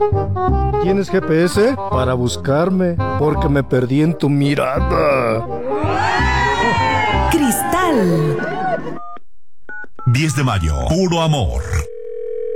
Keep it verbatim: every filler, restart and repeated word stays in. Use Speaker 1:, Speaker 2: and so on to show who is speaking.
Speaker 1: ¿Tienes G P S? Para buscarme, porque me perdí en tu mirada.
Speaker 2: Cristal.
Speaker 3: diez de mayo, puro amor.